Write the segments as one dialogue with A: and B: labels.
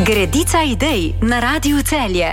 A: Gredica idej na Radiu Celje.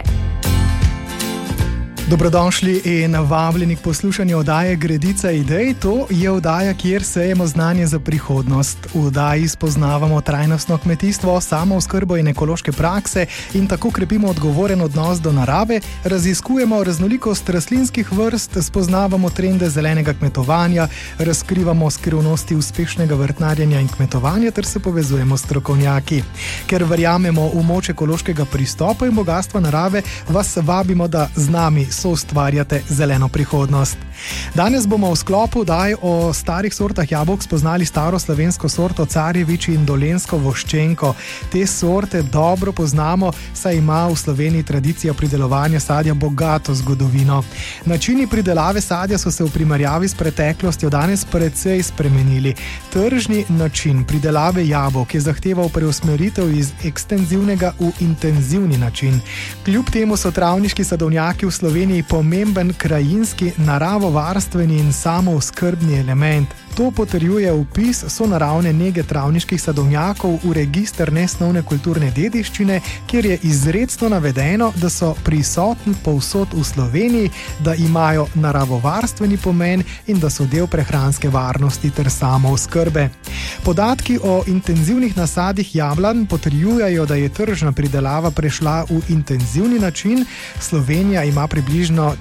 B: Dobrodošli in vabljeni k poslušanju oddaje Gredica idej. To je oddaja, kjer sejemo znanje za prihodnost. V oddaji spoznavamo trajnostno kmetijstvo, samooskrbo in ekološke prakse in tako krepimo odgovoren odnos do narave, raziskujemo raznolikost rastlinskih vrst, spoznavamo trende zelenega kmetovanja, razkrivamo skrivnosti uspešnega vrtnarjenja in kmetovanja ter se povezujemo s strokovnjaki. Ker verjamemo v moč ekološkega pristopa in bogatstva narave, vas vabimo, da z nami soustvarjate zeleno prihodnost. Danes bomo v sklopu oddaj o starih sortah jabolk spoznali staro slovensko sorto Carjevič in dolenjsko voščenko. Te sorte dobro poznamo, saj ima v Sloveniji tradicija pridelovanja sadja bogato zgodovino. Načini pridelave sadja so se v primerjavi s preteklostjo danes precej spremenili. Tržni način pridelave jabolk je zahteval preusmeritev iz ekstenzivnega v intenzivni način. Kljub temu so travniški sadovnjaki v Sloveniji pomemben krajinski, naravovarstveni in samooskrbni element. To potrjuje vpis sonaravne nege travniških sadovnjakov v register nesnovne kulturne dediščine, kjer je izrecno navedeno, da so prisotni povsod v Sloveniji, da imajo naravovarstveni pomen in da so del prehranske varnosti ter samooskrbe. Podatki o intenzivnih nasadih jablan potrjujejo, da je tržna pridelava prešla v intenzivni način. Slovenija ima približno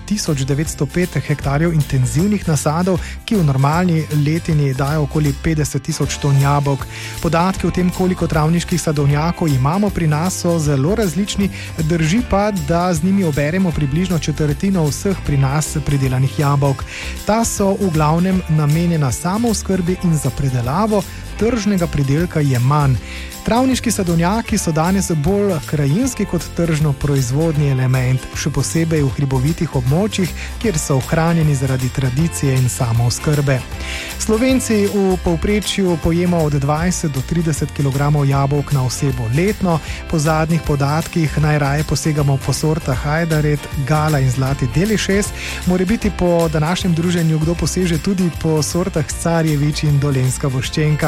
B: 1905 hektarjev intenzivnih nasadov, ki v normalni letini dajo okoli 50.000 ton jabolk. Podatki o tem, koliko travniških sadovnjakov imamo pri nas, so zelo različni, drži pa, da z njimi oberemo približno četrtino vseh pri nas pridelanih jabolk. Ta so v glavnem namenjena samooskrbi in za predelavo, tržnega pridelka je manj. Travniški sadovnjaki so danes bolj krajinski kot tržno proizvodni element, še posebej v hribovitih območjih, kjer so ohranjeni zaradi tradicije in samooskrbe. Slovenci v povprečju pojemo od 20 do 30 kg jabolk na osebo letno. Po zadnjih podatkih najraje posegamo po sortah Ajdaret, Gala in Zlati Delišes. Morebiti po današnjem druženju kdo poseže tudi po sortah Carjevič in dolenjska voščenka.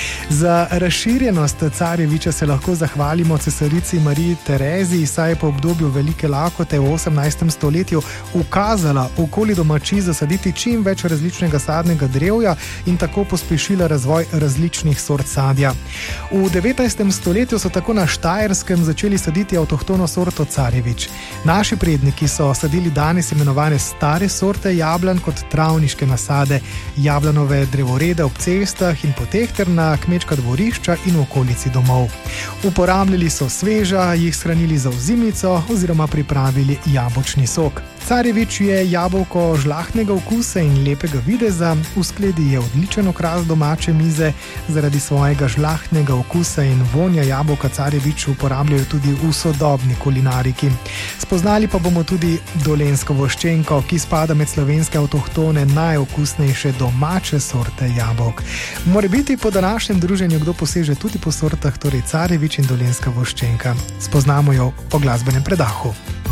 B: Za razširjenost Carjeviča se lahko zahvalimo cesarici Mariji Tereziji, saj je po obdobju velike lakote v 18. stoletju ukazala okoli domačij zasaditi čim več različnega sadnega drevja in tako pospešila razvoj različnih sort sadja. V 19. stoletju so tako na Štajerskem začeli saditi avtohtono sorto Carjevič. Naši predniki so sadili danes imenovane stare sorte jablan kot travniške nasade, jablanove drevorede ob cestah in poteh ter na kmečka dvorišča in v okolici domov. Uporabljali so sveža, jih shranili za ozimnico oziroma pripravili jabolčni sok. Carjevič je jabolko žlahtnega okusa in lepega videza, v skledi je odličen okras domače mize, zaradi svojega žlahtnega okusa in vonja jabolka Carjevič uporabljajo tudi v sodobni kulinariki. Spoznali pa bomo tudi dolenjsko voščenko, ki spada med slovenske avtohtone najokusnejše domače sorte jabolk. Morebiti po današnjem druženju kdo poseže tudi po sortah, torej Carjevič in dolenjska voščenka. Spoznamo jo po glasbenem predahu.